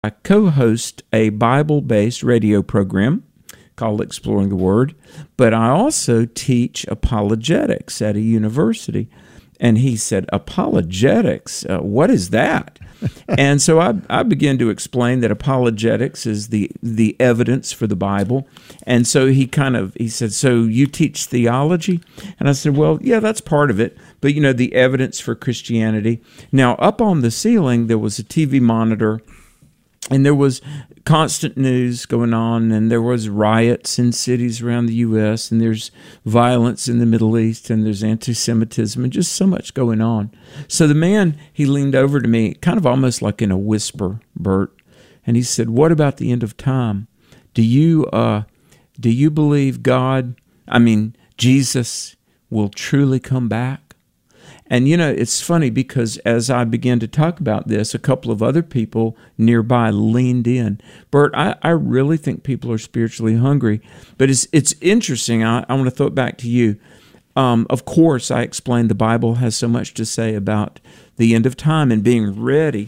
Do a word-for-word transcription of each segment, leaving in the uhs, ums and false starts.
I co-host a Bible-based radio program called Exploring the Word, but I also teach apologetics at a university. And he said, apologetics, uh, what is that? And so I, I began to explain that apologetics is the the evidence for the Bible. And so he kind of, he said, so you teach theology? And I said, well, yeah, that's part of it. But, you know, the evidence for Christianity. Now, up on the ceiling, there was a T V monitor, and there was constant news going on, and there was riots in cities around the U S, and there's violence in the Middle East, and there's anti-Semitism, and just so much going on. So the man, he leaned over to me, kind of almost like in a whisper, Bert, and he said, what about the end of time? Do you, uh, do you believe God, I mean, Jesus will truly come back? And, you know, it's funny because as I began to talk about this, a couple of other people nearby leaned in. Bert, I, I really think people are spiritually hungry. But it's it's interesting. I, I want to throw it back to you. Um, of course, I explained the Bible has so much to say about the end of time and being ready.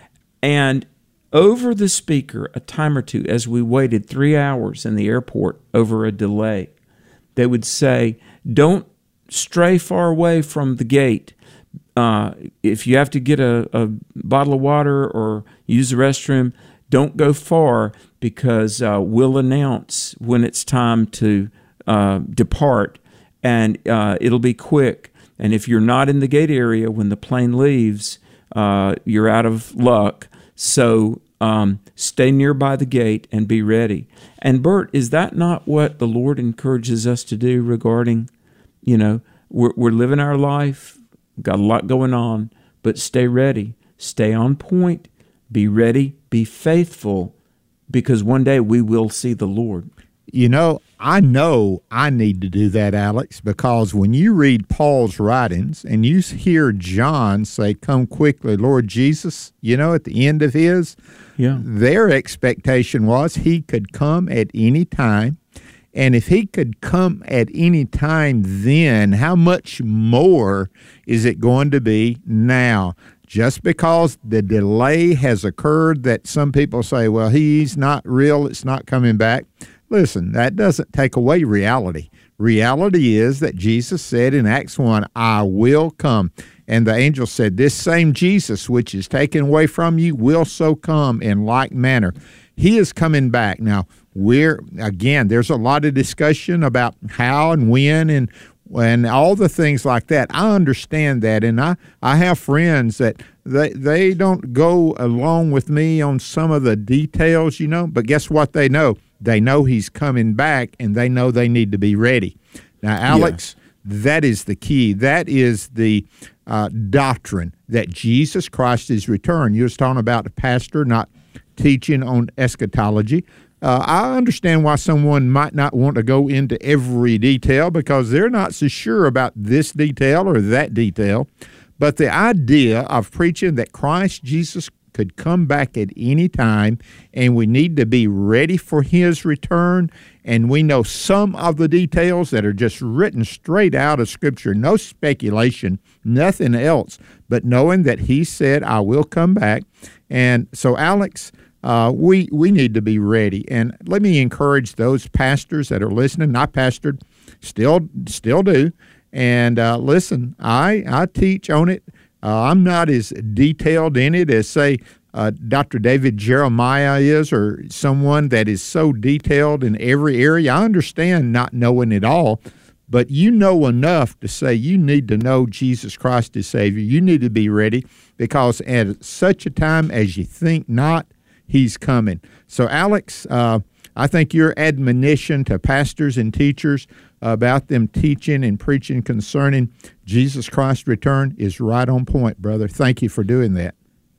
And over the speaker, a time or two, as we waited three hours in the airport over a delay, they would say, don't stray far away from the gate. Uh, if you have to get a, a bottle of water or use the restroom, don't go far because uh, we'll announce when it's time to uh, depart, and uh, it'll be quick. And if you're not in the gate area when the plane leaves, uh, you're out of luck. So um, stay nearby the gate and be ready. And Bert, is that not what the Lord encourages us to do regarding, you know, we're, we're living our life, got a lot going on, but stay ready, stay on point, be ready, be faithful, because one day we will see the Lord. You know, I know I need to do that, Alex, because when you read Paul's writings and you hear John say, come quickly, Lord Jesus, you know, at the end of his, yeah. their expectation was he could come at any time. And if he could come at any time then, how much more is it going to be now? Just because the delay has occurred that some people say, well, he's not real, it's not coming back. Listen, that doesn't take away reality. Reality is that Jesus said in Acts one, I will come. And the angel said, this same Jesus, which is taken away from you, will so come in like manner. He is coming back. Now, we're, again, there's a lot of discussion about how and when and and all the things like that. I understand that, and I, I have friends that they, they don't go along with me on some of the details, you know, but guess what they know? They know he's coming back, and they know they need to be ready. Now, Alex, yeah. that is the key. That is the uh, doctrine that Jesus Christ is returned. You was talking about the pastor not teaching on eschatology. Uh, I understand why someone might not want to go into every detail because they're not so sure about this detail or that detail. But the idea of preaching that Christ Jesus could come back at any time and we need to be ready for his return, and we know some of the details that are just written straight out of Scripture, no speculation, nothing else, but knowing that he said, I will come back. And so, Alex, Uh, we we need to be ready. And let me encourage those pastors that are listening. I pastored, still still do. And uh, listen, I, I teach on it. Uh, I'm not as detailed in it as, say, uh, Doctor David Jeremiah is, or someone that is so detailed in every area. I understand not knowing it all, but you know enough to say you need to know Jesus Christ as Savior. You need to be ready because at such a time as you think not, he's coming. So, Alex, uh, I think your admonition to pastors and teachers about them teaching and preaching concerning Jesus Christ's return is right on point, brother. Thank you for doing that.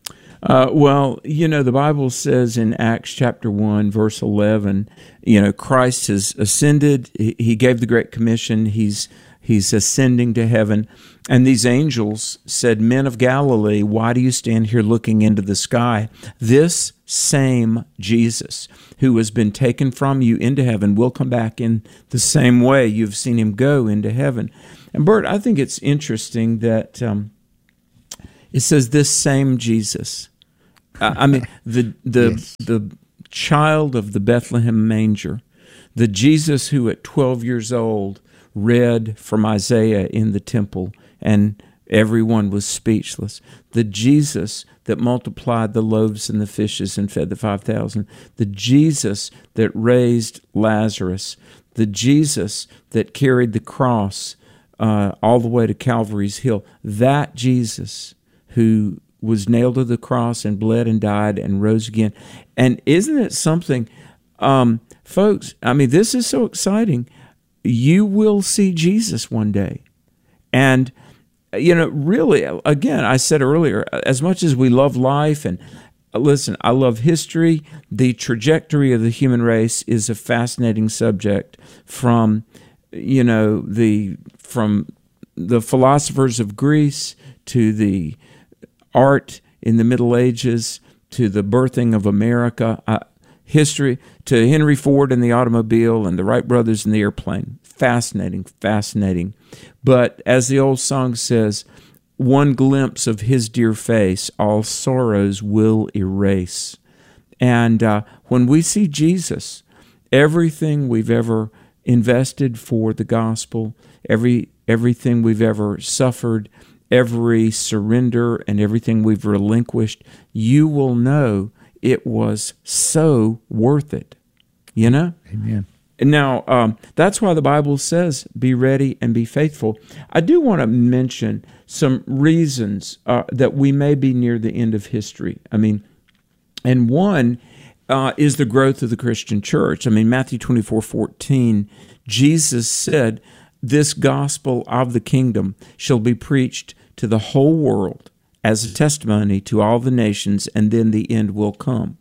Uh, well, you know, the Bible says in Acts chapter one, verse eleven, you know, Christ has ascended. He gave the Great Commission. He's He's ascending to heaven. And these angels said, Men of Galilee, why do you stand here looking into the sky? This same Jesus who has been taken from you into heaven will come back in the same way you've seen him go into heaven. And Bert, I think it's interesting that um, it says this same Jesus. I I mean, the the Yes. the child of the Bethlehem manger, the Jesus who at twelve years old read from Isaiah in the temple and everyone was speechless, the Jesus that multiplied the loaves and the fishes and fed the five thousand, the Jesus that raised Lazarus, the Jesus that carried the cross uh, all the way to Calvary's Hill, that Jesus who was nailed to the cross and bled and died and rose again. And isn't it something, um, folks, I mean, this is so exciting. You will see Jesus one day. And, you know, really, again, I said earlier, as much as we love life and listen, I love history, the trajectory of the human race is a fascinating subject from, you know, the from the philosophers of Greece to the art in the Middle Ages to the birthing of America, uh, history to Henry Ford and the automobile and the Wright brothers and the airplane. Fascinating, fascinating. But as the old song says, one glimpse of his dear face, all sorrows will erase. And uh, when we see Jesus, everything we've ever invested for the gospel, every everything we've ever suffered, every surrender and everything we've relinquished, you will know it was so worth it. You know? Amen. Now, um, that's why the Bible says, be ready and be faithful. I do want to mention some reasons uh, that we may be near the end of history. I mean, and one uh, is the growth of the Christian church. I mean, Matthew twenty-four fourteen, Jesus said, this gospel of the kingdom shall be preached to the whole world as a testimony to all the nations, and then the end will come.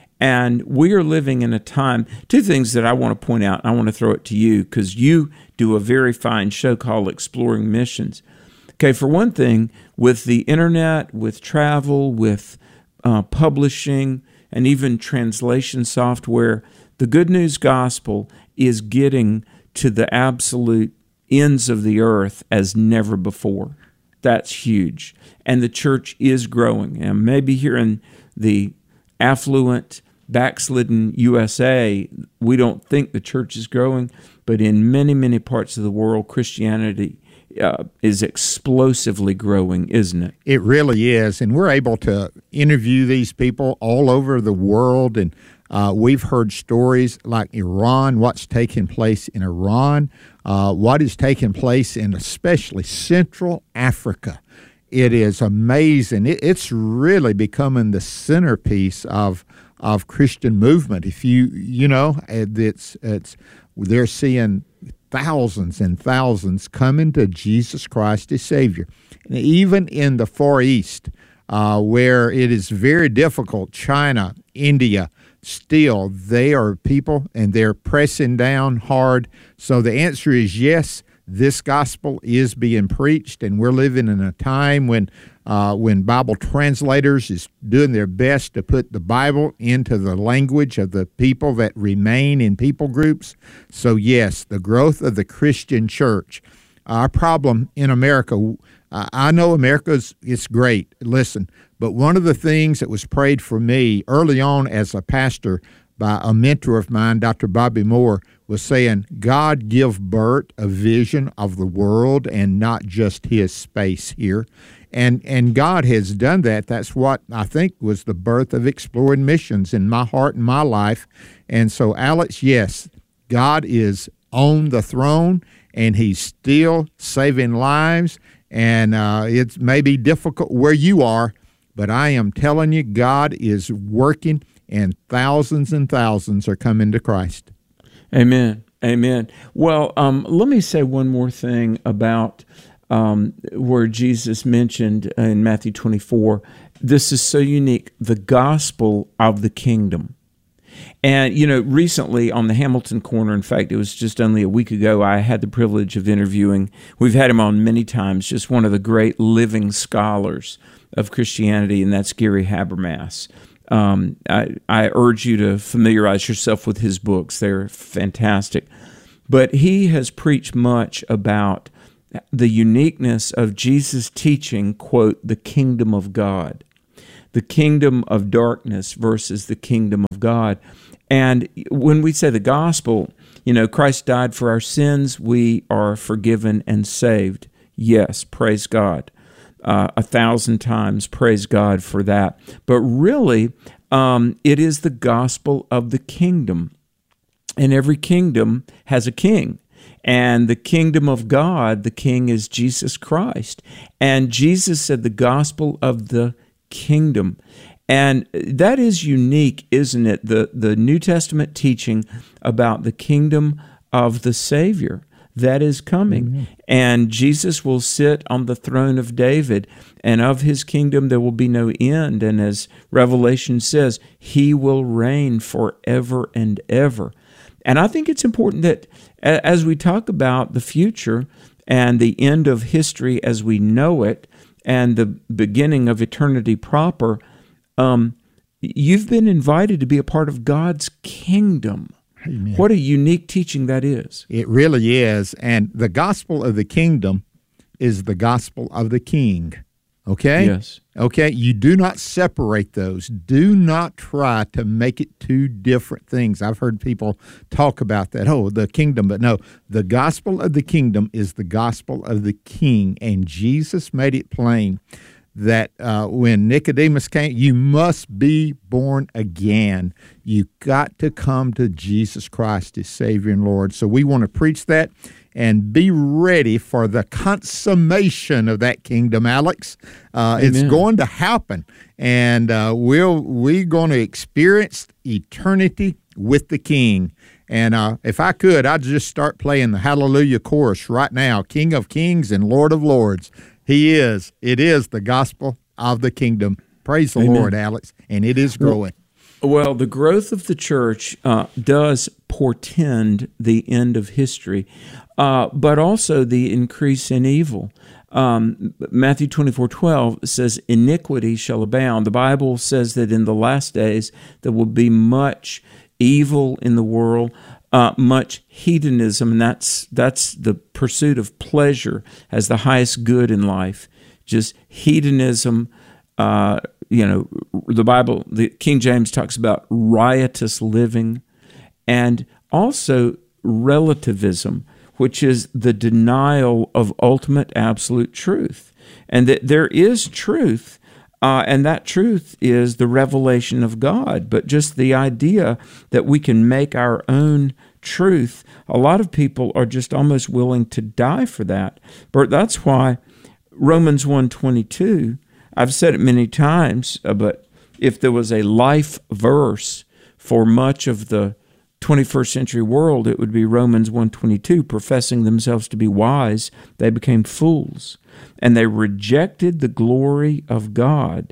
And we are living in a time, two things that I want to point out, I want to throw it to you because you do a very fine show called Exploring Missions. Okay, for one thing, with the internet, with travel, with uh, publishing, and even translation software, the good news gospel is getting to the absolute ends of the earth as never before. That's huge. And the church is growing. And maybe here in the affluent, backslidden U S A, we don't think the church is growing, but in many, many parts of the world, Christianity uh, is explosively growing, isn't it? It really is. And we're able to interview these people all over the world. And uh, we've heard stories like Iran, what's taking place in Iran, uh, what is taking place in especially Central Africa. It is amazing. It, it's really becoming the centerpiece of of Christian movement. If you you know, it's it's they're seeing thousands and thousands coming to Jesus Christ as Savior. And even in the Far East, uh, where it is very difficult, China, India, still they are people and they're pressing down hard. So the answer is yes. This gospel is being preached, and we're living in a time when uh, when Bible translators is doing their best to put the Bible into the language of the people that remain in people groups. So yes, the growth of the Christian church. Our problem in America, I know America's it's great, listen, but one of the things that was prayed for me early on as a pastor by a mentor of mine, Doctor Bobby Moore, was saying, God give Bert a vision of the world and not just his space here. And and God has done that. That's what I think was the birth of Exploring Missions in my heart and my life. And so, Alex, yes, God is on the throne, and he's still saving lives. And uh, it may be difficult where you are, but I am telling you, God is working, and thousands and thousands are coming to Christ. Amen. Amen. Well, um, let me say one more thing about um, where Jesus mentioned in Matthew twenty-four. This is so unique, the gospel of the kingdom. And, you know, recently on the Hamilton Corner, in fact, it was just only a week ago, I had the privilege of interviewing, we've had him on many times, just one of the great living scholars of Christianity, and that's Gary Habermas. Um, I, I urge you to familiarize yourself with his books. They're fantastic. But he has preached much about the uniqueness of Jesus' teaching, quote, the kingdom of God. the kingdom of darkness versus the kingdom of God. And when we say the gospel, you know, Christ died for our sins, we are forgiven and saved. Yes, praise God. Uh, a thousand times, praise God for that. But really, um, it is the gospel of the kingdom. And every kingdom has a king. And the kingdom of God, the king is Jesus Christ. And Jesus said the gospel of the kingdom. And that is unique, isn't it? The, the New Testament teaching about the kingdom of the Savior that is coming. Mm-hmm. And Jesus will sit on the throne of David, and of his kingdom there will be no end. And as Revelation says, he will reign forever and ever. And I think it's important that as we talk about the future and the end of history as we know it and the beginning of eternity proper, um, you've been invited to be a part of God's kingdom. Amen. What a unique teaching that is. It really is. And the gospel of the kingdom is the gospel of the king. Okay? Yes. Okay? You do not separate those. Do not try to make it two different things. I've heard people talk about that. Oh, the kingdom. But no, the gospel of the kingdom is the gospel of the king. And Jesus made it plain that uh, when Nicodemus came, you must be born again. You got to come to Jesus Christ as Savior and Lord. So we want to preach that and be ready for the consummation of that kingdom, Alex. Uh, it's going to happen, and uh, we'll, we're going to experience eternity with the King. And uh, if I could, I'd just start playing the Hallelujah chorus right now, King of Kings and Lord of Lords. He is. It is the gospel of the kingdom. Praise the Amen. Lord, Alex, and it is growing. Well, the growth of the church uh, does portend the end of history, uh, but also the increase in evil. Um, Matthew twenty-four twelve says, iniquity shall abound. The Bible says that in the last days there will be much evil in the world, uh, much hedonism, and that's, that's the pursuit of pleasure as the highest good in life. Just hedonism. Uh, you know, the Bible, the King James talks about riotous living, and also relativism, which is the denial of ultimate absolute truth. And that there is truth, uh, and that truth is the revelation of God. But just the idea that we can make our own truth, a lot of people are just almost willing to die for that. But that's why Romans one twenty-two, I've said it many times, uh, but if there was a life verse for much of the twenty-first century world, it would be Romans one twenty-two, professing themselves to be wise, they became fools, and they rejected the glory of God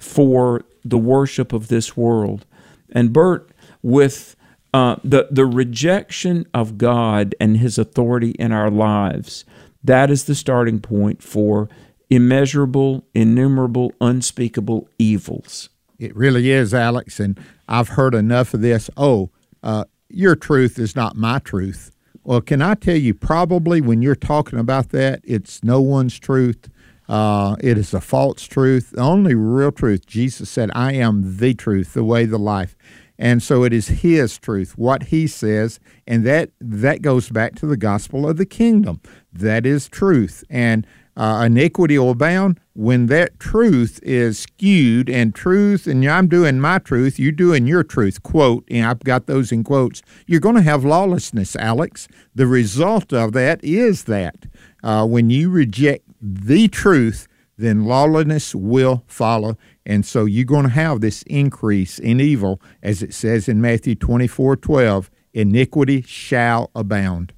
for the worship of this world. And Bert, with uh, the, the rejection of God and His authority in our lives, that is the starting point for immeasurable, innumerable, unspeakable evils. It really is, Alex, and I've heard enough of this. Oh, uh, your truth is not my truth. Well, can I tell you, probably when you're talking about that, it's no one's truth. Uh, it is a false truth. The only real truth, Jesus said, I am the truth, the way, the life. And so it is His truth, what He says, and that that goes back to the gospel of the kingdom. That is truth. And Uh, iniquity will abound when that truth is skewed, and truth, and I'm doing my truth, you're doing your truth, quote, and I've got those in quotes, you're going to have lawlessness, Alex. The result of that is that uh, when you reject the truth, then lawlessness will follow, and so you're going to have this increase in evil, as it says in Matthew twenty-four twelve, iniquity shall abound.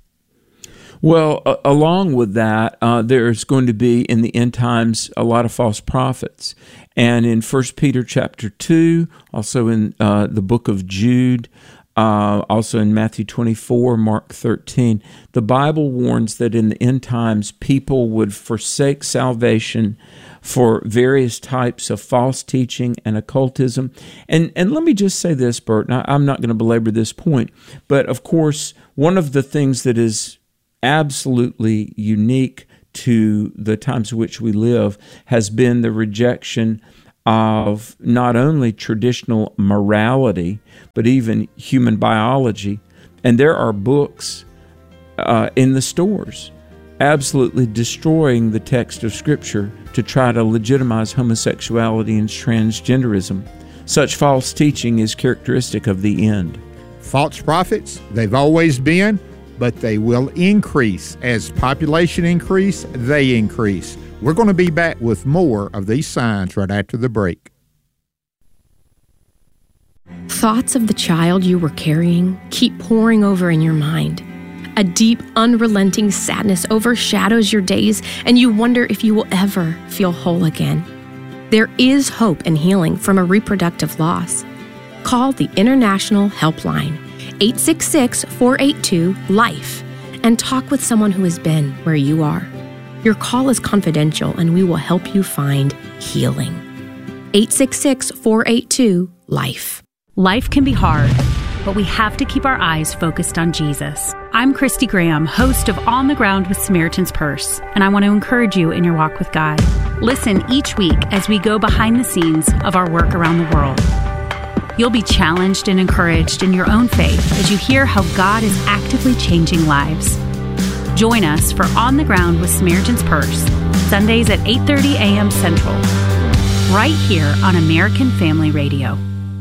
Well, uh, along with that, uh, there's going to be in the end times a lot of false prophets. And in First Peter chapter two, also in uh, the book of Jude, uh, also in Matthew twenty-four, Mark thirteen, the Bible warns that in the end times people would forsake salvation for various types of false teaching and occultism. And and let me just say this, Bert, and I, I'm not going to belabor this point, but of course, one of the things that is absolutely unique to the times in which we live has been the rejection of not only traditional morality, but even human biology. And there are books uh, in the stores absolutely destroying the text of Scripture to try to legitimize homosexuality and transgenderism. Such false teaching is characteristic of the end. False prophets, they've always been, but they will increase. As population increase, they increase. We're going to be back with more of these signs right after the break. Thoughts of the child you were carrying keep pouring over in your mind. A deep, unrelenting sadness overshadows your days, and you wonder if you will ever feel whole again. There is hope and healing from a reproductive loss. Call the International Helpline, eight six six, four eight two, LIFE, and talk with someone who has been where you are. Your call is confidential, and we will help you find healing. eight six six, four eight two, LIFE. Life can be hard, but we have to keep our eyes focused on Jesus. I'm Christy Graham, host of On the Ground with Samaritan's Purse, and I want to encourage you in your walk with God. Listen each week as we go behind the scenes of our work around the world. You'll be challenged and encouraged in your own faith as you hear how God is actively changing lives. Join us for On the Ground with Samaritan's Purse, Sundays at eight thirty a.m. Central, right here on American Family Radio.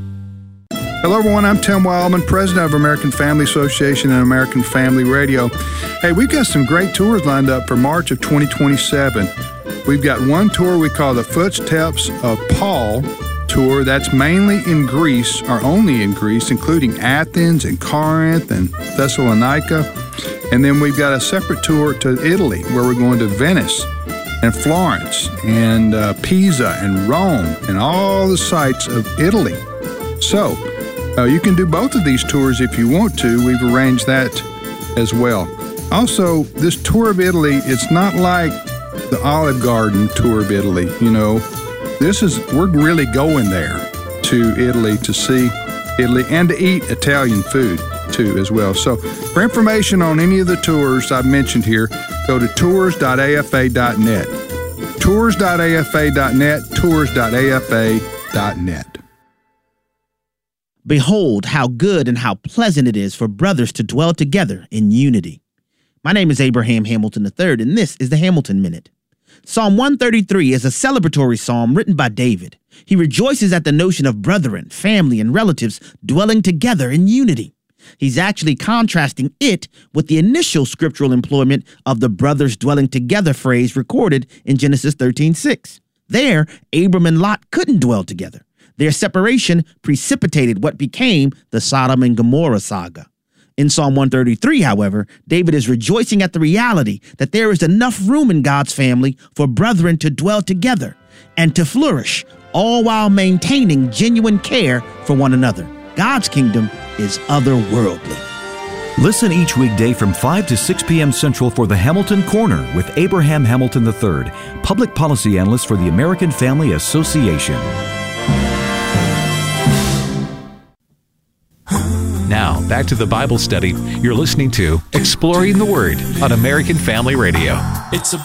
Hello, everyone. I'm Tim Wildman, president of American Family Association and American Family Radio. Hey, we've got some great tours lined up for March of twenty twenty-seven. We've got one tour we call the Footsteps of Paul tour. That's mainly in Greece, or only in Greece, including Athens and Corinth and Thessalonica. And then we've got a separate tour to Italy, where we're going to Venice and Florence and uh, Pisa and Rome and all the sites of Italy. So uh, you can do both of these tours if you want to. We've arranged that as well. Also, this tour of Italy, it's not like the Olive Garden tour of Italy. You know, this is, we're really going there to Italy to see Italy and to eat Italian food too as well. So for information on any of the tours I've mentioned here, go to tours dot a f a dot net. tours dot a f a dot net, tours dot a f a dot net. Behold, how good and how pleasant it is for brothers to dwell together in unity. My name is Abraham Hamilton the third, and this is the Hamilton Minute. Psalm one thirty-three is a celebratory psalm written by David. He rejoices at the notion of brethren, family, and relatives dwelling together in unity. He's actually contrasting it with the initial scriptural employment of the brothers dwelling together phrase recorded in Genesis thirteen six. There, Abram and Lot couldn't dwell together. Their separation precipitated what became the Sodom and Gomorrah saga. In Psalm one thirty-three, however, David is rejoicing at the reality that there is enough room in God's family for brethren to dwell together and to flourish, all while maintaining genuine care for one another. God's kingdom is otherworldly. Listen each weekday from five to six p.m. Central for the Hamilton Corner with Abraham Hamilton the third, public policy analyst for the American Family Association. Now, back to the Bible study. You're listening to Exploring the Word on American Family Radio. It's a